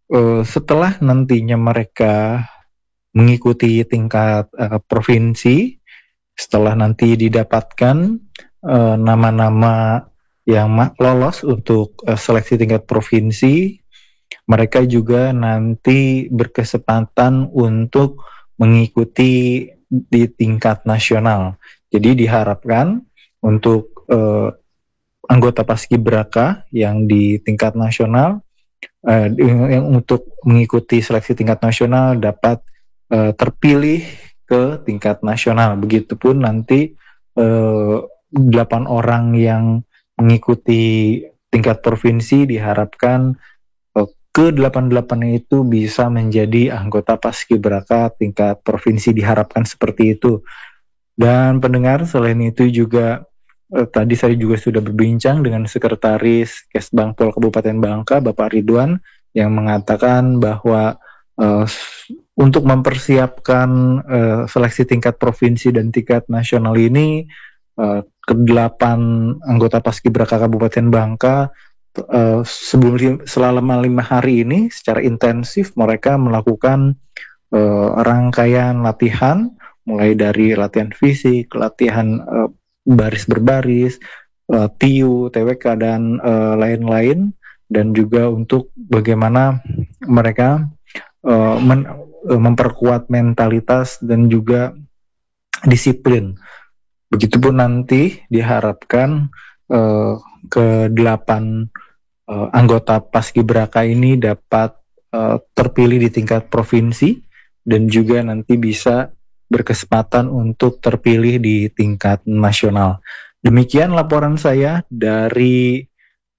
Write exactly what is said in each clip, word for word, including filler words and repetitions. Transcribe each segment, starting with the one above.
uh, setelah nantinya mereka mengikuti tingkat uh, provinsi, setelah nanti didapatkan uh, nama-nama yang lolos untuk uh, seleksi tingkat provinsi, mereka juga nanti berkesempatan untuk mengikuti di tingkat nasional. Jadi diharapkan untuk uh, anggota Paskibraka yang di tingkat nasional, uh, yang untuk mengikuti seleksi tingkat nasional dapat uh, terpilih ke tingkat nasional. Begitupun nanti uh, delapan orang yang mengikuti tingkat provinsi diharapkan uh, ke delapan delapan itu bisa menjadi anggota Paskibraka tingkat provinsi, diharapkan seperti itu. Dan pendengar, selain itu juga eh, tadi saya juga sudah berbincang dengan Sekretaris Kesbangpol Kabupaten Bangka, Bapak Ridwan, yang mengatakan bahwa eh, untuk mempersiapkan eh, seleksi tingkat provinsi dan tingkat nasional ini, eh, kedelapan anggota Paskibraka Kabupaten Bangka eh, sebelum selama lima hari ini secara intensif mereka melakukan eh, rangkaian latihan, mulai dari latihan fisik, latihan uh, baris berbaris, uh, T I U, T W K, dan uh, lain-lain, dan juga untuk bagaimana mereka uh, men, uh, memperkuat mentalitas dan juga disiplin. Begitupun nanti diharapkan uh, ke delapan uh, anggota Paskibraka ini dapat uh, terpilih di tingkat provinsi dan juga nanti bisa berkesempatan untuk terpilih di tingkat nasional. Demikian laporan saya dari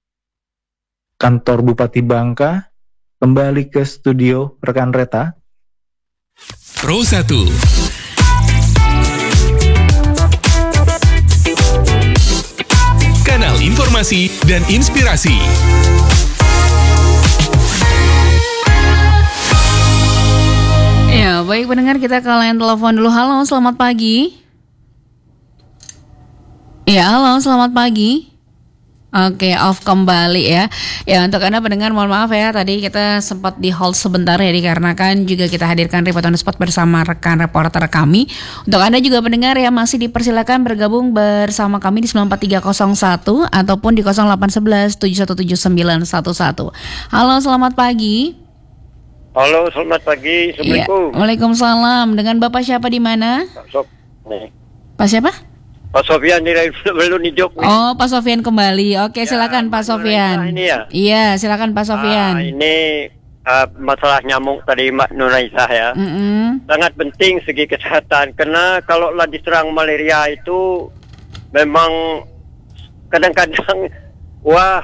kantor Bupati Bangka. Kembali ke studio rekan Reta. Pro satu. Kanal informasi dan inspirasi. Ya, baik pendengar, kita ke line telepon dulu. Halo, selamat pagi. Ya, halo, selamat pagi. Oke, off kembali ya. Ya, untuk Anda pendengar, mohon maaf ya, tadi kita sempat di hold sebentar ya, dikarenakan juga kita hadirkan report on the spot bersama rekan reporter kami. Untuk Anda juga pendengar ya, masih dipersilakan bergabung bersama kami di sembilan empat tiga nol satu ataupun di nol delapan satu satu tujuh satu tujuh sembilan satu satu. Halo, selamat pagi. Halo, selamat pagi. Assalamualaikum. Ya, waalaikumsalam. Dengan Bapak siapa di mana? Pak Sof. Nih. Pak siapa? Pak Sofian di belum hijau. Oh, Pak Sofian kembali. Oke, Ya, silakan Pak Sofian. Ini ya. Iya, silakan Pak Sofian. Ah, ini uh, masalah nyamuk tadi Mbak Nuraisah ya. Mm-mm. Sangat penting segi kesehatan karena kalau lah diserang malaria itu memang kadang-kadang wah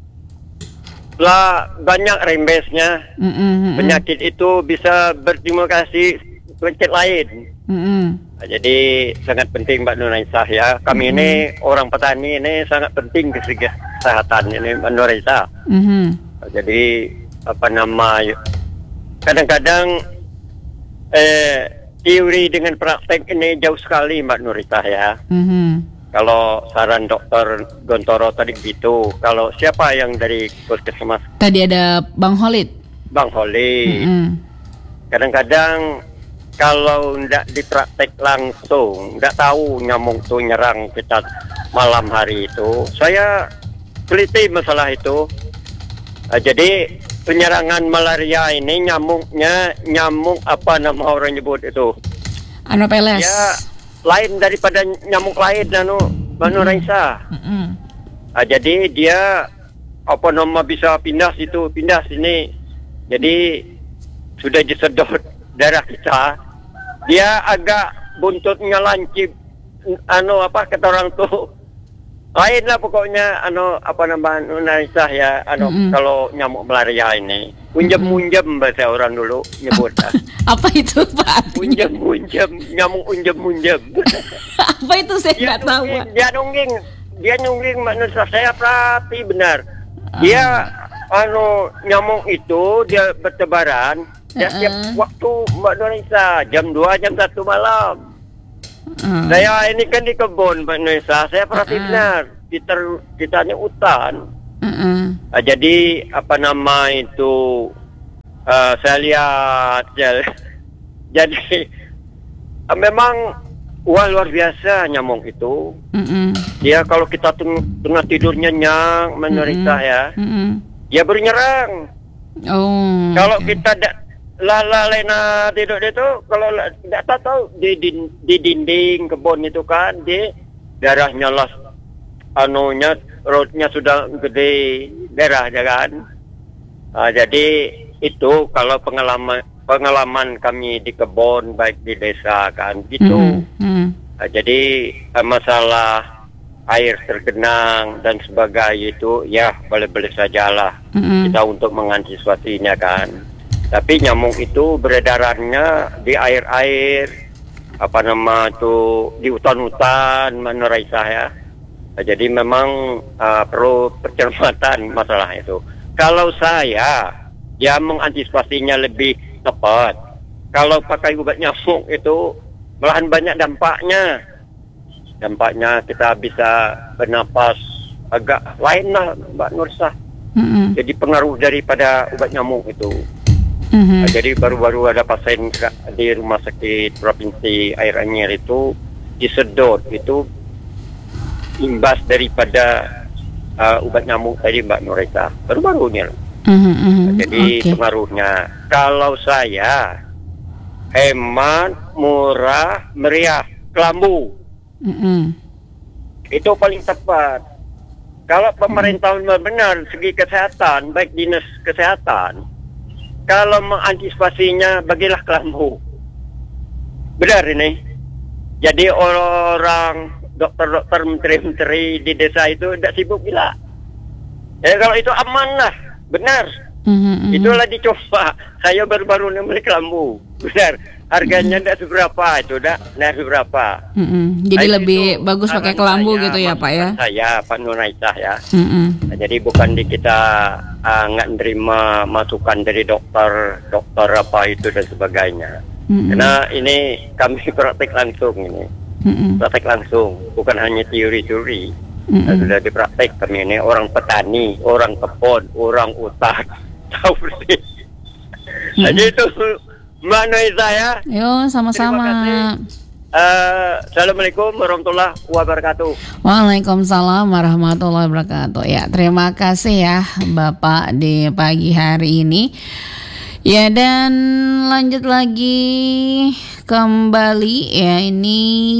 lah banyak rembesnya. Mm-mm. Penyakit itu bisa berterima kasih penyakit lain. Mm-mm. Nah, jadi sangat penting Mbak Nuraisah ya. Kami Mm-hmm. ini orang petani ini sangat penting ke segi kesehatan ini Mbak Nuraisah. Mm-hmm. Nah, jadi apa nama kadang-kadang eh, teori dengan praktek ini jauh sekali Mbak Nuraisah ya. Mm-hmm. Kalau saran dokter Gontoro tadi gitu, kalau siapa yang dari puskesmas? Tadi ada Bang Holid. Bang Holid. Mm-hmm. Kadang-kadang kalau tidak dipraktek langsung, tidak tahu nyamuk itu nyerang kita malam hari itu. Saya teliti masalah itu. Uh, jadi penyerangan malaria ini nyamuknya nyamuk apa nama orang nyebut itu? Anopheles. Ya lain daripada nyamuk lain, anu Mbak Nuraisah. Mm-hmm. Uh, jadi dia apa nama bisa pindah situ, pindah sini. Jadi sudah disedot darah kita, dia agak buntutnya lancip, anu apa kata orang tuh lain lah pokoknya, anu apa nama Nuraisah ya, anu Mm-mm. kalau nyamuk malaria ini unjem-unjem bahasa orang dulu nyebut. Apa itu Pak? Unjem-unjem, nyamuk unjem-unjem. Apa itu saya Dia nggak tahu. nungging, Pak. dia nungging, dia nungging Mbak Nuraisah, saya perhati benar. Dia anu nyamuk itu dia bertebaran. Ya, tiap Uh-uh. waktu Mbak Nuraisah jam dua, jam satu malam. Uh. Saya ini kan di kebun Mbak Nuraisah, saya perhati Uh-uh. benar. Kita kita ini hutan. Uh-uh. Ah, jadi apa nama itu uh, saya lihat ya. Jadi uh, memang wah luar biasa nyamuk itu. Mm-mm. Dia kalau kita teng- tengah tidur nyenyak menderita Mm-mm. ya, Mm-mm. dia bernyerang. Oh. Kalau oke. kita da- lala lena tidur itu, kalau la- tidak tahu di, di di dinding kebun itu kan, di darahnya lah, anunya, perutnya sudah gede darahnya kan. Ah, jadi itu kalau pengalaman pengalaman kami di kebun baik di desa kan gitu. Mm-mm. Mm. Ah, jadi ah, masalah air tergenang dan sebagainya itu ya boleh-boleh sajalah Mm-mm. kita untuk mengantisipasinya kan. Tapi nyamuk itu beredarannya di air-air, apa nama itu, di hutan-hutan menurut saya. Jadi memang uh, perlu percermatan masalah itu. Kalau saya, ya mengantisipasinya lebih tepat. Kalau pakai obat nyamuk itu malahan banyak dampaknya. Dampaknya kita bisa bernapas agak lain lah Mbak Nursah. Mm-mm. Jadi pengaruh daripada obat nyamuk itu. Mhm. Uh, jadi baru-baru ada pasien di rumah sakit provinsi Air Anyer itu disedot, itu imbas daripada uh, obat nyamuk tadi Mbak Nurita. Baru-baru ini. Mhm, mhm. Jadi Oke. pengaruhnya. Kalau saya hemat, murah, meriah, kelambu. Mhm. Itu paling tepat. Kalau pemerintah benar segi kesehatan, baik dinas kesehatan, kalau mengantisipasinya bagilah kelambu. Benar ini. Jadi orang dokter-dokter menteri-menteri di desa itu tidak sibuk gila. Ya kalau itu aman lah, benar. Mhm, mhm. Itulah dicoba. Saya baru-baru ini beli kelambu. Benar. Harganya tidak seberapa itu, tidak tidak seberapa. Mhm. Jadi Nah, lebih itu bagus pakai saran kelambu saya, gitu ya Pak ya? masukan Saya Pak Nunaisah ya. Mhm. Nah, jadi bukan di kita uh, nggak nerima masukan dari dokter, dokter apa itu dan sebagainya. Mhm. Karena ini kami praktek langsung ini, Mhm. praktek langsung, bukan hanya teori-teori. Mhm. Nah, sudah dipraktek kami ini orang petani, orang kebun, orang hutan, tahu persis. Jadi itu mana saya. Yo, sama-sama. Terima kasih. Uh, Assalamualaikum warahmatullahi wabarakatuh. Waalaikumsalam warahmatullahi wabarakatuh. Ya, terima kasih ya Bapak di pagi hari ini. Ya, dan lanjut lagi kembali ya, ini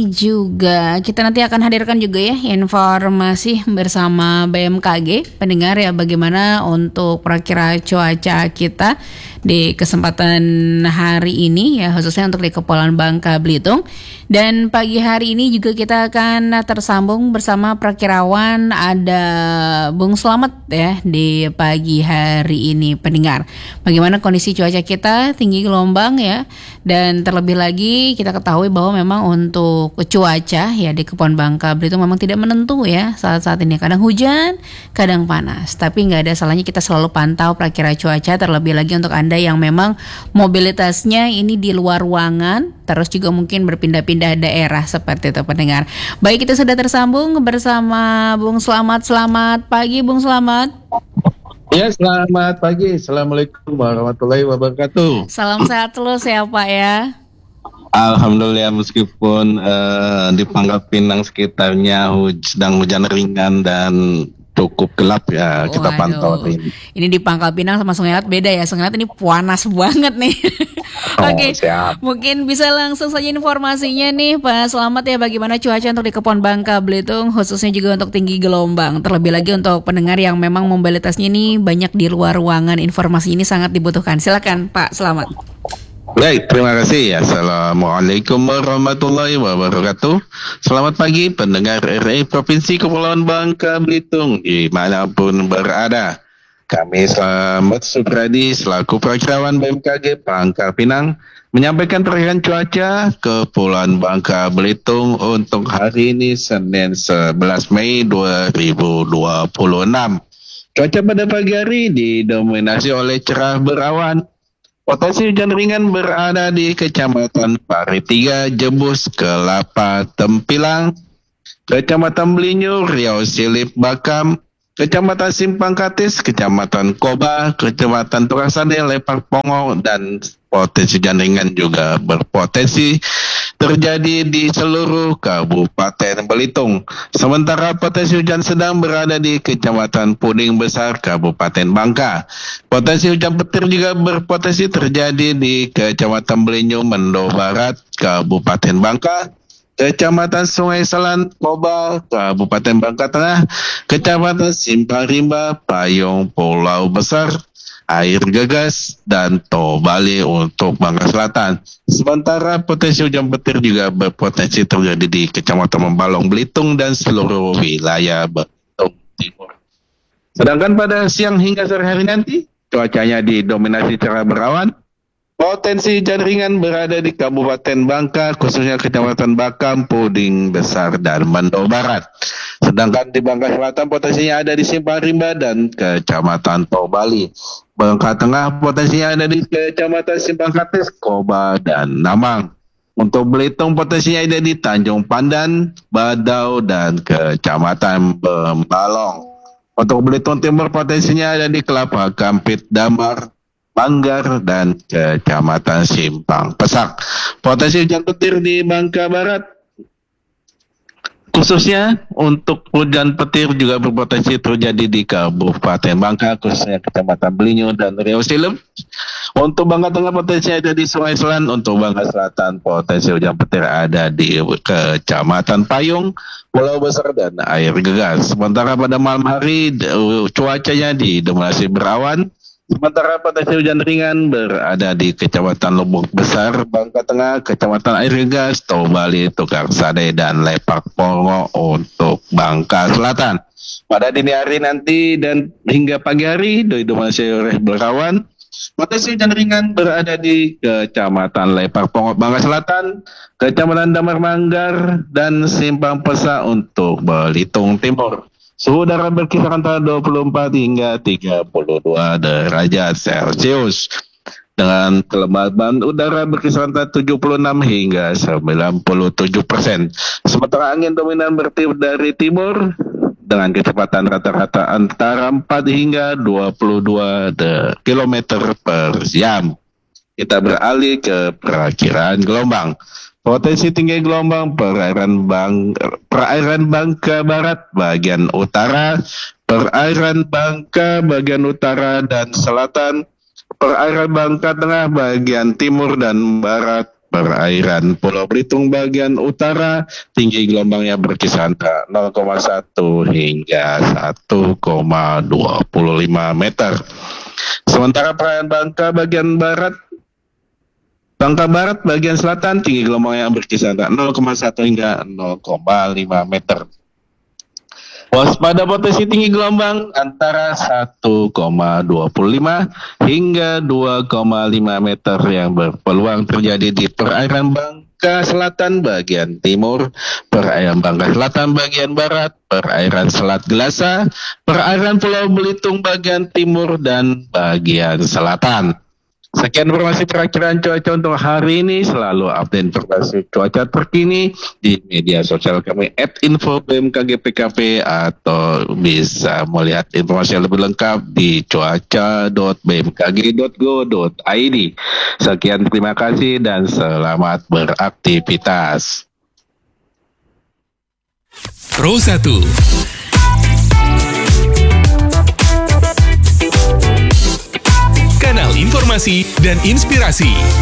juga kita nanti akan hadirkan juga ya informasi bersama B M K G pendengar ya, bagaimana untuk perakira cuaca kita di kesempatan hari ini ya, khususnya untuk di Kepulauan Bangka Belitung. Dan pagi hari ini juga kita akan tersambung bersama perakirawan, ada Bung Slamet ya di pagi hari ini pendengar. Bagaimana kondisi cuaca kita, tinggi gelombang ya, dan terlebih lagi kita ketahui bahwa memang untuk cuaca ya di Kepulauan Bangka Belitung memang tidak menentu ya saat-saat ini, kadang hujan, kadang panas. Tapi nggak ada salahnya kita selalu pantau perakira cuaca, terlebih lagi untuk Anda yang memang mobilitasnya ini di luar ruangan, terus juga mungkin berpindah-pindah daerah seperti itu pendengar. Baik, kita sudah tersambung bersama Bung Slamet. Selamat pagi Bung Slamet. Ya, selamat pagi. Assalamualaikum warahmatullahi wabarakatuh. Salam sehat terus ya Pak ya. Alhamdulillah, meskipun uh, di Pangkal Pinang sekitarnya huj- sedang hujan ringan dan cukup gelap ya, kita Waduh. pantau ini. Ini di Pangkal Pinang sama Sungai Lat beda ya. Sungai Lat ini panas banget nih. Oh, Oke, siap. mungkin bisa langsung saja informasinya nih Pak Slamet ya, bagaimana cuaca untuk di Kepulauan Bangka Belitung, khususnya juga untuk tinggi gelombang. Terlebih lagi untuk pendengar yang memang mobilitasnya ini banyak di luar ruangan, informasi ini sangat dibutuhkan. Silakan Pak Slamet. Baik, terima kasih. Assalamualaikum warahmatullahi wabarakatuh. Selamat pagi pendengar R R I Provinsi Kepulauan Bangka Belitung dimanapun berada. Kami Slamet Supradi selaku perakirawan B M K G Pangkal Pinang menyampaikan perkiraan cuaca Kepulauan Bangka Belitung untuk hari ini Senin sebelas Mei dua ribu dua puluh enam. Cuaca pada pagi hari didominasi oleh cerah berawan. Potensi hujan ringan berada di Kecamatan Paritiga, Jebus, Kelapa, Tempilang, Kecamatan Belinyu, Riau Silip, Bakam, Kecamatan Simpang Katis, Kecamatan Koba, Kecamatan Turasade, Lepar Pongo, dan potensi hujan ringan juga berpotensi terjadi di seluruh Kabupaten Belitung. Sementara potensi hujan sedang berada di Kecamatan Puding Besar, Kabupaten Bangka. Potensi hujan petir juga berpotensi terjadi di Kecamatan Belinyu, Mendo Barat, Kabupaten Bangka. Kecamatan Sungai Selan, Koba, Kabupaten Bangka Tengah, Kecamatan Simpang Rimba, Payung, Pulau Besar, Air Gegas, dan Tobali untuk Bangka Selatan. Sementara potensi hujan petir juga berpotensi terjadi di Kecamatan Membalong, Belitung, dan seluruh wilayah Belitung Timur. Sedangkan pada siang hingga sore hari nanti, cuacanya didominasi cerah berawan. Potensi hujan ringan berada di Kabupaten Bangka, khususnya Kecamatan Bakam, Puding Besar, dan Mendo Barat. Sedangkan di Bangka Selatan potensinya ada di Simpang Rimba dan Kecamatan Tobali. Bangka Tengah potensinya ada di Kecamatan Simpang Katis, Koba, dan Namang. Untuk Belitung potensinya ada di Tanjung Pandan, Badau, dan Kecamatan Bembalong. Untuk Belitung Timur potensinya ada di Kelapa Kampit, Damar, Manggar, dan Kecamatan Simpang Pesak. Potensi hujan petir di Bangka Barat, khususnya untuk hujan petir juga berpotensi terjadi di Kabupaten Bangka, khususnya Kecamatan Belinyu dan Riau Silem. Untuk Bangka Tengah potensi ada di Sungai Selan. Untuk Bangka Selatan potensi hujan petir ada di Kecamatan Payung, Pulau Besar, dan Air Gegas. Sementara pada malam hari cuacanya didominasi berawan. Sementara potensi hujan ringan berada di Kecamatan Lubuk Besar, Bangka Tengah, Kecamatan Air Gegas, Tobali, Tukar Sade, dan Lepar Pongo untuk Bangka Selatan. Pada dini hari nanti dan hingga pagi hari didominasi oleh berawan. Potensi hujan ringan berada di Kecamatan Lepar Pongo, Bangka Selatan, Kecamatan Damar Manggar, dan Simpang Pesak untuk Belitung Timur. Suhu udara berkisar antara dua puluh empat hingga tiga puluh dua derajat Celcius. Dengan kelembaban udara berkisar antara tujuh puluh enam hingga sembilan puluh tujuh persen. Sementara angin dominan bertiup dari timur dengan kecepatan rata-rata antara empat hingga dua puluh dua kilometer per jam. Kita beralih ke perakiraan gelombang. Potensi tinggi gelombang perairan Bang, perairan Bangka Barat bagian utara, perairan Bangka bagian utara dan selatan, perairan Bangka Tengah bagian timur dan barat, perairan Pulau Belitung bagian utara, tinggi gelombangnya berkisar antara nol koma satu hingga satu koma dua lima meter. Sementara perairan Bangka bagian barat, Bangka Barat bagian selatan, tinggi gelombang yang berkisar antara nol koma satu hingga nol koma lima meter. Waspada potensi tinggi gelombang antara satu koma dua lima hingga dua koma lima meter yang berpeluang terjadi di perairan Bangka Selatan bagian timur, perairan Bangka Selatan bagian barat, perairan Selat Gelasa, perairan Pulau Belitung bagian timur dan bagian selatan. Sekian informasi perakiraan cuaca untuk hari ini. Selalu update informasi cuaca terkini di media sosial kami at info B M K G P K P, atau bisa melihat informasi yang lebih lengkap di cuaca dot b m k g dot go dot i d. Sekian, terima kasih dan selamat beraktivitas. Pro satu. Kanal informasi dan inspirasi.